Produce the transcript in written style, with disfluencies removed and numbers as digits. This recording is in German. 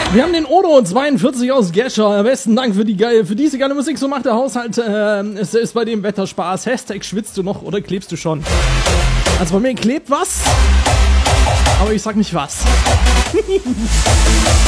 Wir haben den Odo42 aus Gescher. Besten Dank für diese geile Musik. So macht der Haushalt. Es ist bei dem Wetter Spaß. Hashtag schwitzt du noch oder klebst du schon? Also bei mir klebt was. Aber ich sag nicht was.